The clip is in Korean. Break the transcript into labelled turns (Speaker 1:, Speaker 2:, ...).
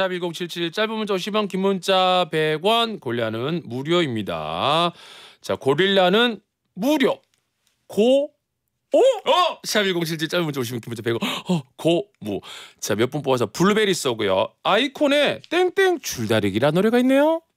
Speaker 1: 샵1077 짧은 문자 50원 긴 문자 100원 고릴라는 무료입니다. 자 고릴라는 무료 샵1077 짧은 문자 50원 긴 문자 100원 고무 자 몇 분 뽑아서 블루베리 쏘고요. 아이콘에 땡땡 줄다리기라는 노래가 있네요.